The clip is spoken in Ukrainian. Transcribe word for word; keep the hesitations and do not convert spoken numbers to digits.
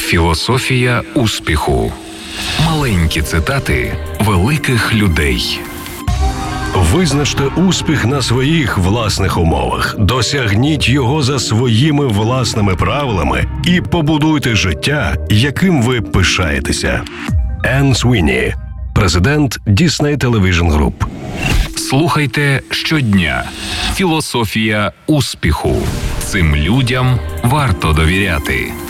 Філософія успіху. Маленькі цитати великих людей. Визначте успіх на своїх власних умовах, досягніть його за своїми власними правилами і побудуйте життя, яким ви пишаєтеся. Енн Свіні, президент Disney Television Group. Слухайте щодня. Філософія успіху. Цим людям варто довіряти.